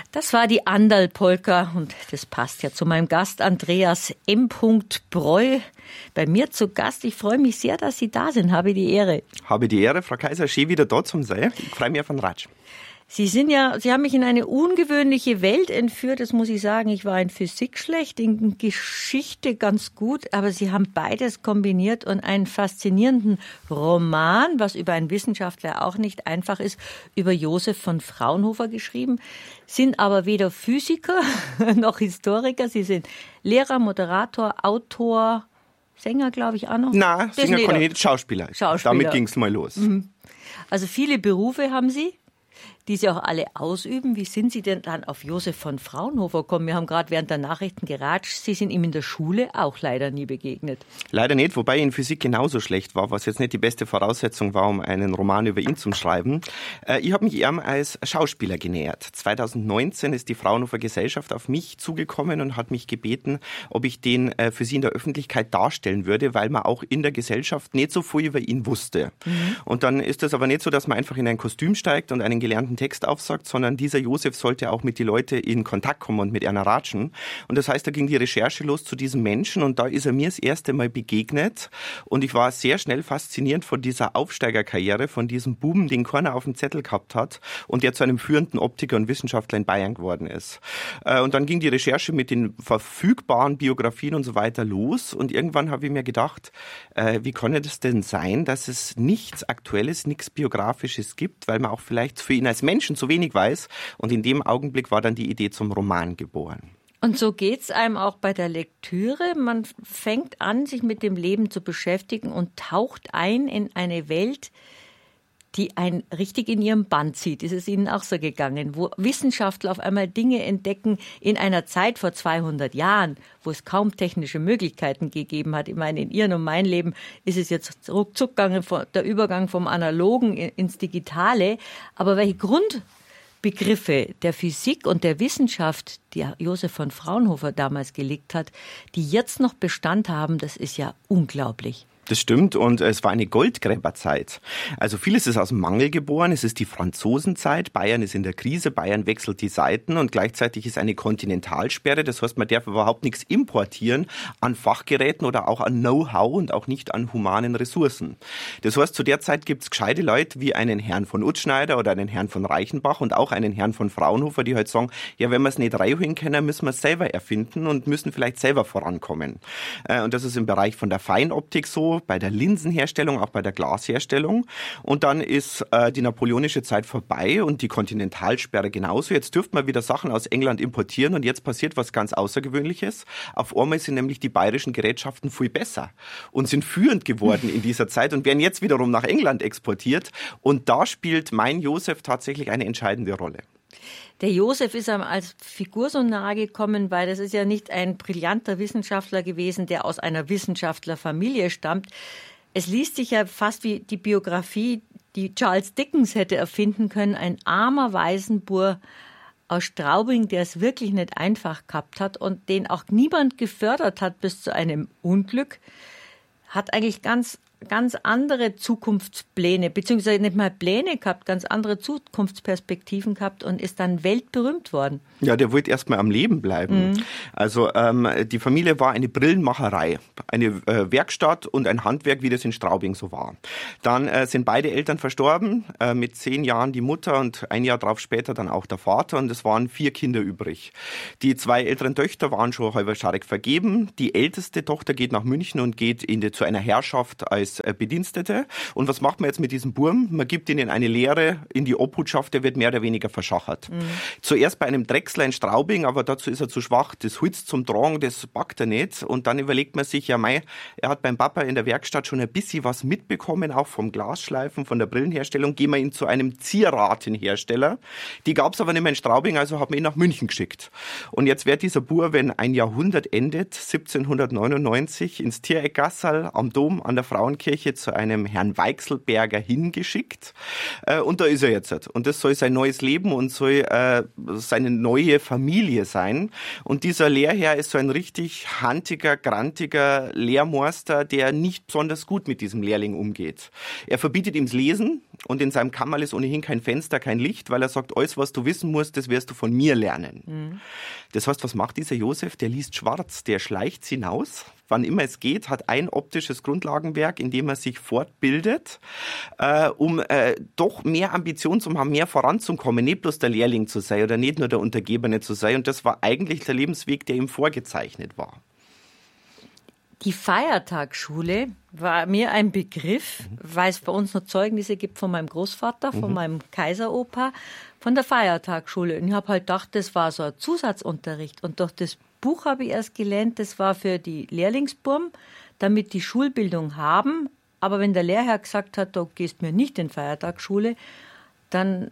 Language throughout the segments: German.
Das war die Andal-Polka und das passt ja zu meinem Gast Andreas M. Breu. Bei mir zu Gast. Ich freue mich sehr, dass Sie da sind. Habe die Ehre. Habe die Ehre, Frau Kaiser, schön wieder da zum sein. Ich freue mich auf den Ratsch. Sie haben mich in eine ungewöhnliche Welt entführt, das muss ich sagen. Ich war in Physik schlecht, in Geschichte ganz gut, aber Sie haben beides kombiniert und einen faszinierenden Roman, was über einen Wissenschaftler auch nicht einfach ist, über Josef von Fraunhofer geschrieben, sind aber weder Physiker noch Historiker. Sie sind Lehrer, Moderator, Autor, Sänger, glaube ich, auch noch. Nein, Sänger kann ich nicht, Schauspieler. Damit ging es mal los. Also viele Berufe haben Sie, die Sie auch alle ausüben. Wie sind Sie denn dann auf Josef von Fraunhofer gekommen? Wir haben gerade während der Nachrichten geratscht. Sie sind ihm in der Schule auch leider nie begegnet. Leider nicht, wobei ich in Physik genauso schlecht war, was jetzt nicht die beste Voraussetzung war, um einen Roman über ihn zu schreiben. Ich habe mich ihm als Schauspieler genähert. 2019 ist die Fraunhofer Gesellschaft auf mich zugekommen und hat mich gebeten, ob ich den für sie in der Öffentlichkeit darstellen würde, weil man auch in der Gesellschaft nicht so viel über ihn wusste. Und dann ist es aber nicht so, dass man einfach in ein Kostüm steigt und einen gelernten Text aufsagt, sondern dieser Josef sollte auch mit den Leuten in Kontakt kommen und mit einer ratschen. Und das heißt, da ging die Recherche los zu diesem Menschen und da ist er mir das erste Mal begegnet und ich war sehr schnell fasziniert von dieser Aufsteigerkarriere, von diesem Buben, den keiner auf dem Zettel gehabt hat und der zu einem führenden Optiker und Wissenschaftler in Bayern geworden ist. Und dann ging die Recherche mit den verfügbaren Biografien und so weiter los und irgendwann habe ich mir gedacht, wie kann es denn sein, dass es nichts Aktuelles, nichts Biografisches gibt, weil man auch vielleicht für ihn als Menschen zu wenig weiß. Und in dem Augenblick war dann die Idee zum Roman geboren. Und so geht's einem auch bei der Lektüre. Man fängt an, sich mit dem Leben zu beschäftigen und taucht ein in eine Welt, die einen richtig in ihrem Bann zieht. Ist es Ihnen auch so gegangen, wo Wissenschaftler auf einmal Dinge entdecken in einer Zeit vor 200 Jahren, wo es kaum technische Möglichkeiten gegeben hat. Ich meine, in Ihrem und mein Leben ist es jetzt ruckzuck gegangen, der Übergang vom Analogen ins Digitale. Aber welche Grundbegriffe der Physik und der Wissenschaft, die Josef von Fraunhofer damals gelegt hat, die jetzt noch Bestand haben, das ist ja unglaublich. Das stimmt und es war eine Goldgräberzeit. Also vieles ist aus dem Mangel geboren. Es ist die Franzosenzeit. Bayern ist in der Krise. Bayern wechselt die Seiten und gleichzeitig ist eine Kontinentalsperre. Das heißt, man darf überhaupt nichts importieren an Fachgeräten oder auch an Know-how und auch nicht an humanen Ressourcen. Das heißt, zu der Zeit gibt es gescheite Leute wie einen Herrn von Utzschneider oder einen Herrn von Reichenbach und auch einen Herrn von Fraunhofer, die halt sagen, ja, wenn wir es nicht reinholen können, müssen wir es selber erfinden und müssen vielleicht selber vorankommen. Und das ist im Bereich von der Feinoptik so, bei der Linsenherstellung, auch bei der Glasherstellung. Und dann ist die napoleonische Zeit vorbei und die Kontinentalsperre genauso. Jetzt dürfte man wieder Sachen aus England importieren und jetzt passiert was ganz Außergewöhnliches. Auf einmal sind nämlich die bayerischen Gerätschaften viel besser und sind führend geworden in dieser Zeit und werden jetzt wiederum nach England exportiert. Und da spielt mein Josef tatsächlich eine entscheidende Rolle. Der Josef ist einem als Figur so nahe gekommen, weil das ist ja nicht ein brillanter Wissenschaftler gewesen, der aus einer Wissenschaftlerfamilie stammt. Es liest sich ja fast wie die Biografie, die Charles Dickens hätte erfinden können. Ein armer Waisenbur aus Straubing, der es wirklich nicht einfach gehabt hat und den auch niemand gefördert hat bis zu einem Unglück, hat eigentlich ganz andere Zukunftspläne, beziehungsweise nicht mal Pläne gehabt, ganz andere Zukunftsperspektiven gehabt und ist dann weltberühmt worden. Ja, der wollte erst mal am Leben bleiben. Also die Familie war eine Brillenmacherei, eine Werkstatt und ein Handwerk, wie das in Straubing so war. Dann sind beide Eltern verstorben, mit 10 Jahren die Mutter und ein Jahr drauf später dann auch der Vater und es waren 4 Kinder übrig. Die 2 älteren Töchter waren schon halbscharig vergeben. Die älteste Tochter geht nach München und geht zu einer Herrschaft als Bedienstete. Und was macht man jetzt mit diesem Burm? Man gibt ihn in eine Lehre, in die Obhutschaft, der wird mehr oder weniger verschachert. Zuerst bei einem Drechsler in Straubing, aber dazu ist er zu schwach. Das Holz zum Tragen, das packt er nicht. Und dann überlegt man sich, ja mei, er hat beim Papa in der Werkstatt schon ein bisschen was mitbekommen, auch vom Glasschleifen, von der Brillenherstellung. Gehen wir ihn zu einem Zierratenhersteller. Die gab es aber nicht mehr in Straubing, also hat man ihn nach München geschickt. Und jetzt wird dieser Bur, wenn ein Jahrhundert endet, 1799, ins Tiereckgassal am Dom an der Frauenkirche zu einem Herrn Weichselberger hingeschickt. Und da ist er jetzt. Und das soll sein neues Leben und soll seine neue Familie sein. Und dieser Lehrherr ist so ein richtig handiger, grantiger Lehrmeister, der nicht besonders gut mit diesem Lehrling umgeht. Er verbietet ihm das Lesen und in seinem Kammerl ist ohnehin kein Fenster, kein Licht, weil er sagt, alles, was du wissen musst, das wirst du von mir lernen. Das heißt, was macht dieser Josef? Der liest schwarz, der schleicht hinaus, wann immer es geht, hat ein optisches Grundlagenwerk, in dem er sich fortbildet, um doch mehr Ambition zu haben, mehr voranzukommen, nicht bloß der Lehrling zu sein oder nicht nur der Untergebene zu sein. Und das war eigentlich der Lebensweg, der ihm vorgezeichnet war. Die Feiertagsschule war mir ein Begriff, weil es bei uns noch Zeugnisse gibt von meinem Großvater, von meinem Kaiseropa, von der Feiertagsschule. Und ich habe halt gedacht, das war so ein Zusatzunterricht. Und durch das Buch habe ich erst gelernt, das war für die Lehrlingsburm, damit die Schulbildung haben. Aber wenn der Lehrherr gesagt hat, du gehst mir nicht in Feiertagsschule, dann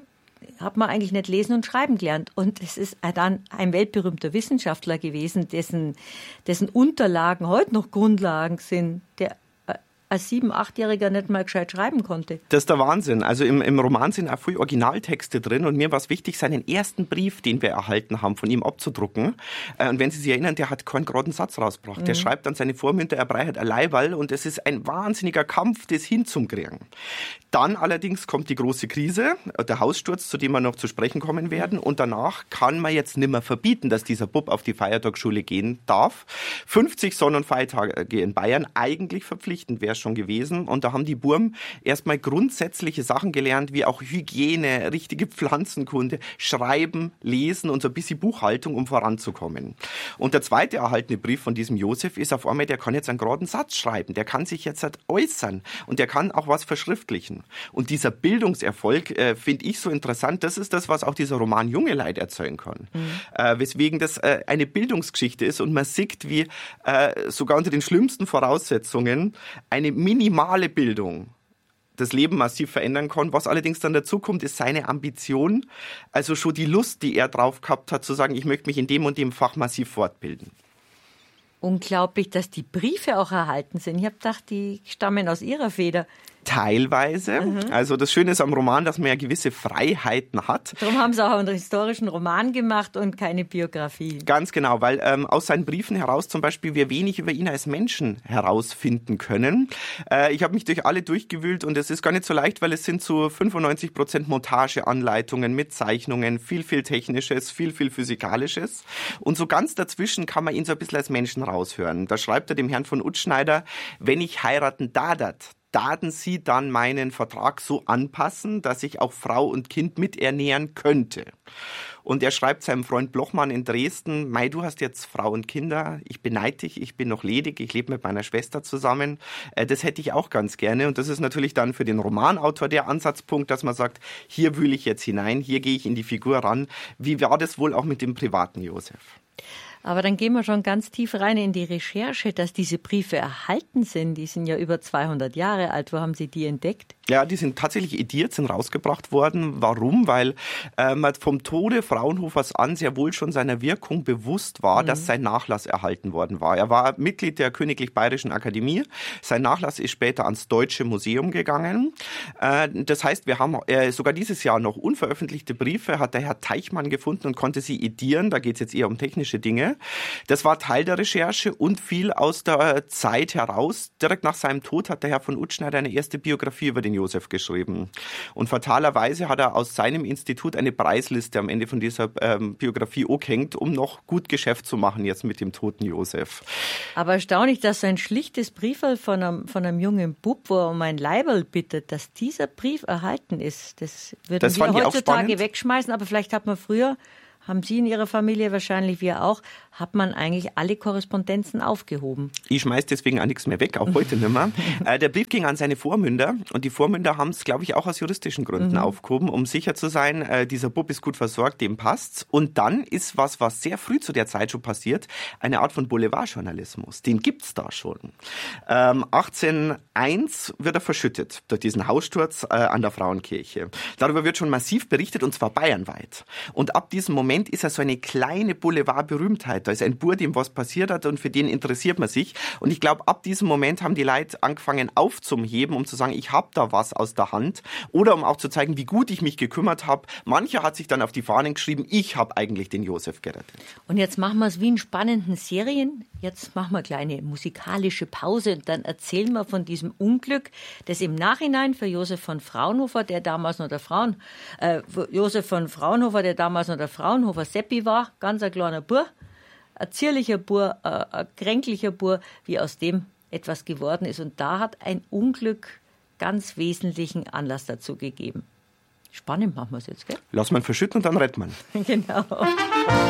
hat man eigentlich nicht lesen und schreiben gelernt. Und es ist dann ein weltberühmter Wissenschaftler gewesen, dessen Unterlagen heute noch Grundlagen sind, der als 7-, 8-Jähriger nicht mal gescheit schreiben konnte. Das ist der Wahnsinn. Also im Roman sind auch viele Originaltexte drin und mir war es wichtig, seinen ersten Brief, den wir erhalten haben, von ihm abzudrucken. Und wenn Sie sich erinnern, der hat keinen geraden Satz rausgebracht. Der schreibt dann seine Vormünder, er breitet ein Leiberl und es ist ein wahnsinniger Kampf, das hinzukriegen. Dann allerdings kommt die große Krise, der Haussturz, zu dem wir noch zu sprechen kommen werden. Und danach kann man jetzt nimmer verbieten, dass dieser Bub auf die Feiertagsschule gehen darf. 50 Sonn- und Feiertage in Bayern, eigentlich verpflichtend wäre schon gewesen. Und da haben die Burm erstmal grundsätzliche Sachen gelernt, wie auch Hygiene, richtige Pflanzenkunde, Schreiben, Lesen und so ein bisschen Buchhaltung, um voranzukommen. Und der zweite erhaltene Brief von diesem Josef ist auf einmal, der kann jetzt einen geraden Satz schreiben, der kann sich jetzt äußern und der kann auch was verschriftlichen. Und dieser Bildungserfolg finde ich so interessant, das ist das, was auch dieser Roman Junge Leid erzählen kann. Weswegen das eine Bildungsgeschichte ist und man sieht, wie sogar unter den schlimmsten Voraussetzungen eine minimale Bildung das Leben massiv verändern kann. Was allerdings dann dazu kommt, ist seine Ambition, also schon die Lust, die er drauf gehabt hat, zu sagen, ich möchte mich in dem und dem Fach massiv fortbilden. Unglaublich, dass die Briefe auch erhalten sind. Ich habe gedacht, die stammen aus Ihrer Feder. Teilweise. Also das Schöne ist am Roman, dass man ja gewisse Freiheiten hat. Darum haben Sie auch einen historischen Roman gemacht und keine Biografie. Ganz genau, weil aus seinen Briefen heraus zum Beispiel wir wenig über ihn als Menschen herausfinden können. Ich habe mich durch alle durchgewühlt und es ist gar nicht so leicht, weil es sind zu 95% Montageanleitungen mit Zeichnungen, viel Technisches, viel Physikalisches. Und so ganz dazwischen kann man ihn so ein bisschen als Menschen raushören. Da schreibt er dem Herrn von Utzschneider, wenn ich heiraten daten Sie dann meinen Vertrag so anpassen, dass ich auch Frau und Kind miternähren könnte. Und er schreibt seinem Freund Blochmann in Dresden, Mei, du hast jetzt Frau und Kinder, ich beneide dich, ich bin noch ledig, ich lebe mit meiner Schwester zusammen. Das hätte ich auch ganz gerne. Und das ist natürlich dann für den Romanautor der Ansatzpunkt, dass man sagt, hier wühle ich jetzt hinein, hier gehe ich in die Figur ran. Wie war das wohl auch mit dem privaten Josef? Aber dann gehen wir schon ganz tief rein in die Recherche, dass diese Briefe erhalten sind. Die sind ja über 200 Jahre alt. Wo haben Sie die entdeckt? Ja, die sind tatsächlich ediert, sind rausgebracht worden. Warum? Weil man vom Tode Fraunhofers an sehr wohl schon seiner Wirkung bewusst war, dass sein Nachlass erhalten worden war. Er war Mitglied der Königlich Bayerischen Akademie. Sein Nachlass ist später ans Deutsche Museum gegangen. Das heißt, wir haben sogar dieses Jahr noch unveröffentlichte Briefe, hat der Herr Teichmann gefunden und konnte sie edieren. Da geht es jetzt eher um technische Dinge. Das war Teil der Recherche und viel aus der Zeit heraus. Direkt nach seinem Tod hat der Herr von Utzschneider eine erste Biografie über den Josef geschrieben. Und fatalerweise hat er aus seinem Institut eine Preisliste am Ende von dieser Biografie angehängt, um noch gut Geschäft zu machen jetzt mit dem toten Josef. Aber erstaunlich, dass so ein schlichtes Brieferl von einem jungen Bub, wo er um ein Leiberl bittet, dass dieser Brief erhalten ist. Das würden wir heutzutage wegschmeißen, aber vielleicht hat man früher... Haben Sie in Ihrer Familie, wahrscheinlich wir auch, hat man eigentlich alle Korrespondenzen aufgehoben? Ich schmeiß deswegen auch nichts mehr weg, auch heute nicht mehr. Der Brief ging an seine Vormünder und die Vormünder haben es, glaube ich, auch aus juristischen Gründen aufgehoben, um sicher zu sein, dieser Bub ist gut versorgt, dem passt's. Und dann ist was sehr früh zu der Zeit schon passiert, eine Art von Boulevardjournalismus. Den gibt's da schon. 1801 wird er verschüttet durch diesen Haussturz an der Frauenkirche. Darüber wird schon massiv berichtet und zwar bayernweit. Und ab diesem Moment ist er so eine kleine Boulevardberühmtheit. Da ist ein Bur, dem was passiert hat und für den interessiert man sich. Und ich glaube, ab diesem Moment haben die Leute angefangen aufzuheben, um zu sagen, ich habe da was aus der Hand. Oder um auch zu zeigen, wie gut ich mich gekümmert habe. Mancher hat sich dann auf die Fahnen geschrieben, ich habe eigentlich den Josef gerettet. Und jetzt machen wir es wie in spannenden Serien. jetzt machen wir eine kleine musikalische Pause und dann erzählen wir von diesem Unglück, das im Nachhinein für Josef von Fraunhofer, der damals noch der Fraunhofer Seppi war, ganz ein kleiner Bur, ein zierlicher Bur, ein kränklicher Bur, wie aus dem etwas geworden ist. Und da hat ein Unglück ganz wesentlichen Anlass dazu gegeben. Spannend machen wir es jetzt, gell? Lass man verschütten und dann rettet man. Genau.